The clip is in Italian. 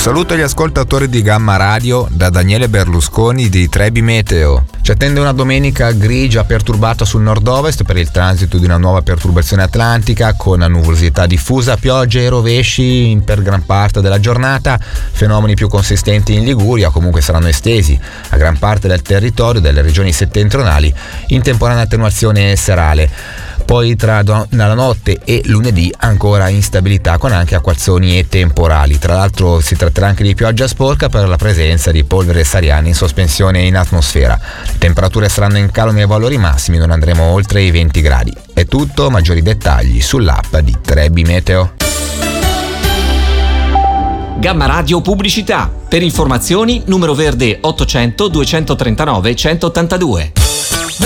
saluto agli ascoltatori di Gamma Radio da Daniele Berlusconi di Trebi Meteo. Ci attende una domenica grigia perturbata sul nord-ovest per il transito di una nuova perturbazione atlantica con nuvolosità diffusa, piogge e rovesci per gran parte della giornata. Fenomeni più consistenti in Liguria comunque saranno estesi a gran parte del territorio delle regioni settentrionali in temporanea attenuazione serale. Poi tra la notte e lunedì ancora instabilità con anche acquazzoni e temporali. Tra l'altro si tratterà anche di pioggia sporca per la presenza di polvere sahariana in sospensione in atmosfera. Le temperature saranno in calo nei valori massimi, non andremo oltre i 20 gradi. È tutto, maggiori dettagli sull'app di Trebi Meteo. Gamma Radio Pubblicità. Per informazioni numero verde 800 239 182.